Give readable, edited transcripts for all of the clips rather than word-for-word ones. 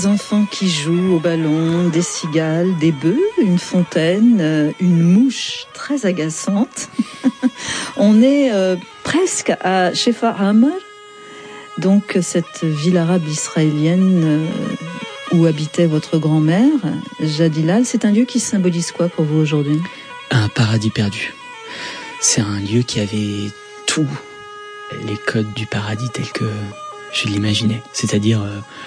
des enfants qui jouent au ballon, des cigales, des bœufs, une fontaine, une mouche très agaçante. On est presque à Shefa Hamar, donc cette ville arabe israélienne où habitait votre grand-mère, Jadilal. C'est un lieu qui symbolise quoi pour vous aujourd'hui ? Un paradis perdu. C'est un lieu qui avait tous les codes du paradis tels que je l'imaginais. C'est-à-dire,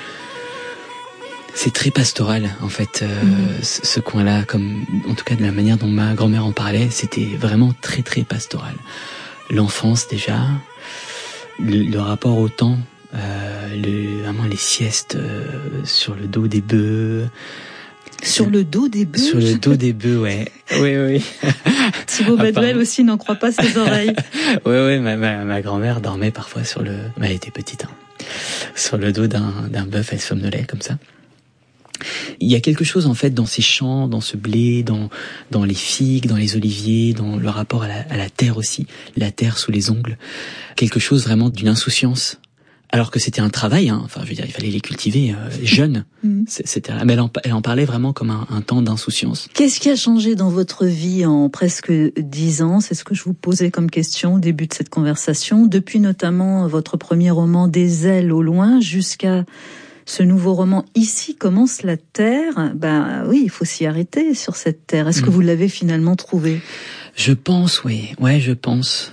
c'est très pastoral en fait. Ce coin-là, comme en tout cas de la manière dont ma grand-mère en parlait, c'était vraiment très très pastoral. L'enfance déjà, le rapport au temps, vraiment les siestes sur le dos des bœufs. Sur le dos des bœufs. Sur le dos des bœufs, ouais. Oui. Thibaut Bedouel aussi n'en croit pas ses oreilles. Oui, ma grand-mère dormait parfois sur le... Elle était petite, hein. Sur le dos d'un bœuf, elle somnolait comme ça. Il y a quelque chose en fait dans ces champs, dans ce blé, dans les figues, dans les oliviers, dans le rapport à la terre aussi, la terre sous les ongles. Quelque chose vraiment d'une insouciance. Alors que c'était un travail, hein. Enfin, je veux dire, il fallait les cultiver jeunes. C'était, mais elle en parlait vraiment comme un temps d'insouciance. Qu'est-ce qui a changé dans votre vie en presque 10 ans ? C'est ce que je vous posais comme question au début de cette conversation. Depuis notamment votre premier roman Des ailes au loin jusqu'à ce nouveau roman Ici commence la terre. Ben oui, il faut s'y arrêter sur cette terre. Est-ce que vous l'avez finalement trouvée ? Je pense, oui. Ouais, je pense.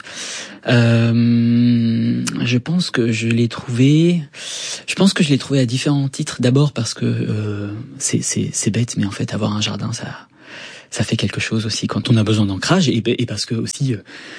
Je pense que je l'ai trouvé. Je pense que je l'ai trouvé à différents titres. D'abord parce que c'est bête, mais en fait avoir un jardin, ça fait quelque chose aussi quand on a besoin d'ancrage, et parce que aussi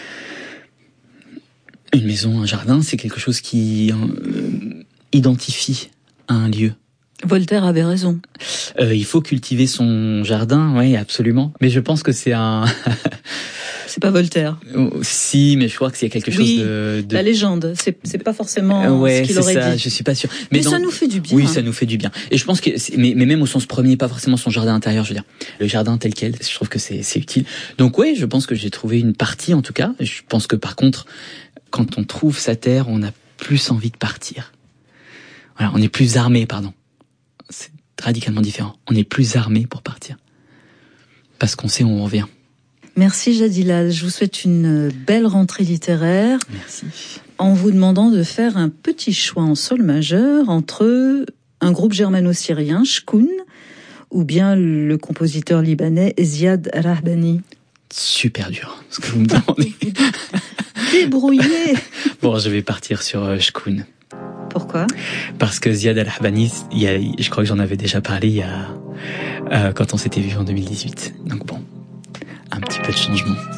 une maison, un jardin, c'est quelque chose qui identifie un lieu. Voltaire avait raison. Il faut cultiver son jardin, oui, absolument. Mais je pense que c'est un... C'est pas Voltaire. Si, mais je crois que c'est quelque chose de... La légende. C'est pas forcément ce qu'il aurait dit. Je suis pas sûr. Mais ça nous fait du bien. Oui, ça nous fait du bien. Et je pense que, mais même au sens premier, pas forcément son jardin intérieur, je veux dire. Le jardin tel quel, je trouve que c'est utile. Donc ouais, je pense que j'ai trouvé une partie, en tout cas. Je pense que par contre, quand on trouve sa terre, on a plus envie de partir. Voilà, on est plus armé, pardon. C'est radicalement différent. On est plus armé pour partir. Parce qu'on sait où on revient. Merci Jadilal. Je vous souhaite une belle rentrée littéraire. Merci. En vous demandant de faire un petit choix en sol majeur entre un groupe germano-syrien, Shkoun, ou bien le compositeur libanais Ziad Rahbani. Super dur, ce que vous me demandez. Débrouillé. Bon, je vais partir sur Shkoun. Pourquoi ? Parce que Ziad Rahbani, je crois que j'en avais déjà parlé quand on s'était vu en 2018. Donc bon, un petit peu de changement.